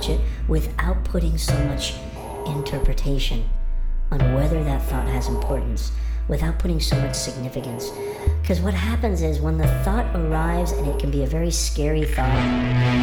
watch it without putting so much interpretation on whether that thought has importance, without putting so much significance. Because what happens is when the thought arrives, and it can be a very scary thought,